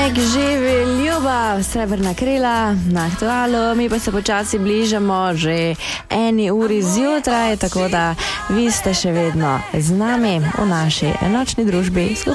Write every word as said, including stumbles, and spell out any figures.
Nek živi ljubav, srebrna krila na aktualu, mi pa se počasi bližamo že eni uri zjutraj, tako da vi ste še vedno z nami v naši nočni družbi.